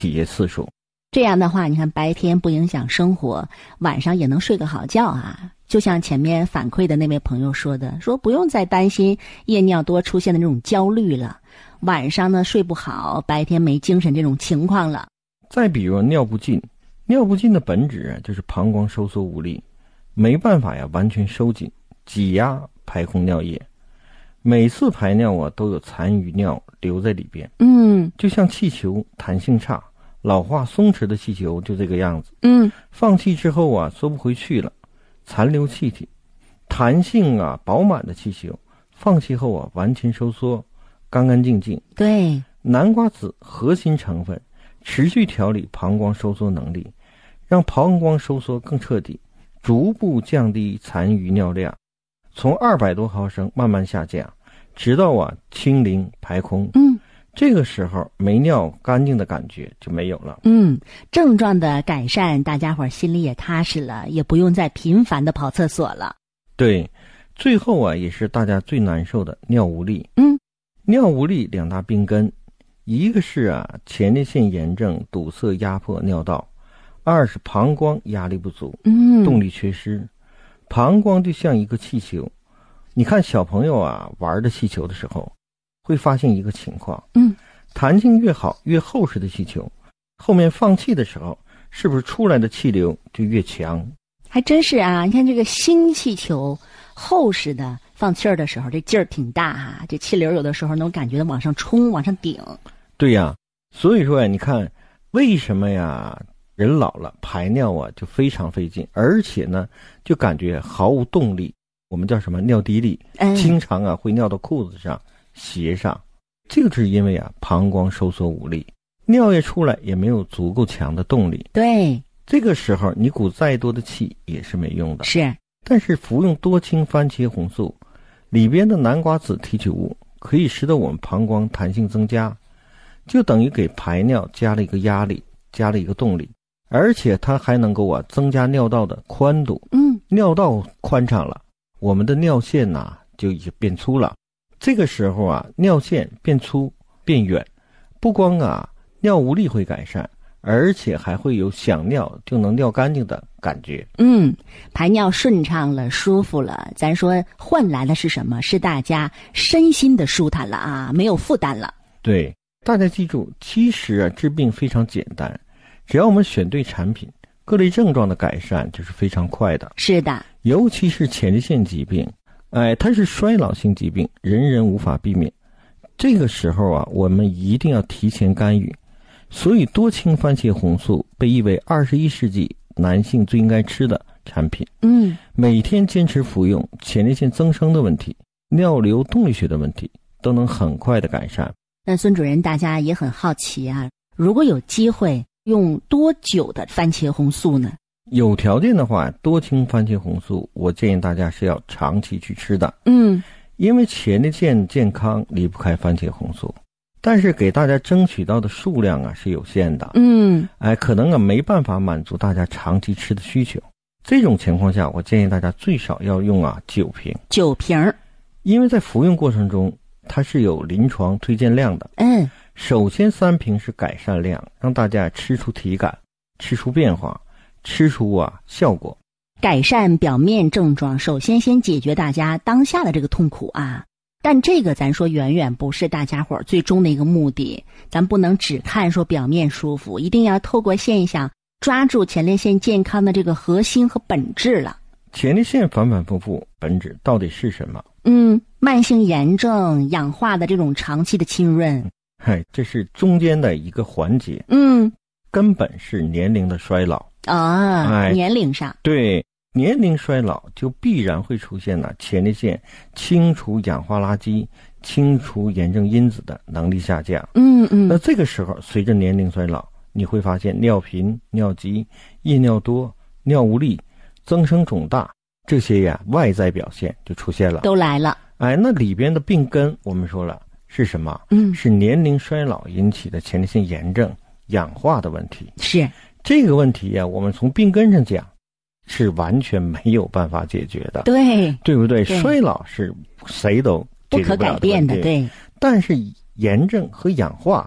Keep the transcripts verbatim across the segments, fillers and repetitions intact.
体液次数。 这样的话，你看白天不影响生活，晚上也能睡个好觉啊。就像前面反馈的那位朋友说的，说不用再担心夜尿多出现的这种焦虑了，晚上呢睡不好，白天没精神这种情况了。 再比如尿不尽，尿不尽的本质啊就是膀胱收缩无力，没办法呀完全收紧挤压排空尿液，每次排尿啊都有残余尿留在里边。 嗯， 就像气球弹性差，老化松弛的气球就这个样子。 嗯， 放气之后啊缩不回去了，残留气体。弹性啊饱满的气球，放气后啊完全收缩，干干净净。 对， 南瓜子核心成分持续调理膀胱收缩能力，让膀胱收缩更彻底，逐步降低残余尿量，从二百多毫升慢慢下降，直到啊清零排空。 嗯， 这个时候没尿干净的感觉就没有了。 嗯，症状的改善，大家伙心里也踏实了，也不用再频繁的跑厕所了。 对，最后啊也是大家最难受的尿无力。 嗯， 尿无力两大病根，一个是啊前列腺炎症堵塞压迫尿道，二是膀胱压力不足， 嗯， 动力缺失。膀胱就像一个气球，你看小朋友啊玩的气球的时候，会发现一个情况， 嗯， 弹性越好越厚实的气球，后面放气的时候，是不是出来的气流就越强？ 还真是啊，你看这个新气球厚实的，放气儿的时候这劲儿挺大啊，这气流有的时候能感觉到往上冲往上顶。 对呀，所以说呀，你看为什么呀人老了排尿啊就非常费劲，而且呢就感觉毫无动力，我们叫什么尿滴力， 嗯， 经常啊会尿到裤子上鞋上。这个是因为啊膀胱收缩无力，尿液出来也没有足够强的动力。 对， 这个时候你鼓再多的气也是没用的。 是， 但是服用多氢番茄红素里边的南瓜子提取物可以使得我们膀胱弹性增加，就等于给排尿加了一个压力，加了一个动力，而且它还能够啊增加尿道的宽度。 嗯， 尿道宽敞了，我们的尿线呐、啊、就已经变粗了。这个时候啊尿线变粗变远，不光啊尿无力会改善，而且还会有想尿就能尿干净的感觉。 嗯，排尿顺畅了，舒服了，咱说换来的是什么？是大家身心的舒坦了啊，没有负担了。 对，大家记住，其实啊治病非常简单，只要我们选对产品，各类症状的改善就是非常快的。 是的， 尤其是前列腺疾病，哎，它是衰老性疾病，人人无法避免。这个时候啊，我们一定要提前干预。所以多氢番茄红素被誉为二十一世纪男性最应该吃的产品。 嗯， 每天坚持服用，前列腺增生的问题、尿流动力学的问题都能很快的改善。 那孙主任，大家也很好奇啊，如果有机会用多久的番茄红素呢？ 有条件的话，多氢番茄红素我建议大家是要长期去吃的。 嗯， 因为前列腺健康离不开番茄红素，但是给大家争取到的数量啊是有限的。 嗯， 哎，可能啊没办法满足大家长期吃的需求。这种情况下，我建议大家最少要用啊九瓶。 九瓶， 因为在服用过程中它是有临床推荐量的。 嗯， 首先三瓶是改善量，让大家吃出体感，吃出变化，吃出啊效果。 改善表面症状，首先先解决大家当下的这个痛苦啊。但这个咱说远远不是大家伙儿最终的一个目的，咱不能只看说表面舒服，一定要透过现象抓住前列腺健康的这个核心和本质了。 前列腺反反复复本质到底是什么？ 嗯，慢性炎症、氧化的这种长期的浸润， 嗨，这是中间的一个环节。 嗯， 根本是年龄的衰老啊， 哎， 年龄上， 对，年龄衰老就必然会出现呢前列腺清除氧化垃圾、清除炎症因子的能力下降。 嗯嗯， 那这个时候随着年龄衰老，你会发现尿频、尿急、夜尿多、尿无力、增生肿大，这些呀外在表现就出现了， 都来了。 哎，那里边的病根我们说了是什么？ 嗯， 是年龄衰老引起的前列腺炎症、氧化的问题。 是这个问题呀，我们从病根上讲是完全没有办法解决的。 对， 对不对？ 对衰老是谁都解决不了的问题， 不可改变的，对。 但是炎症和氧化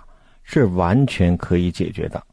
是完全可以解决的。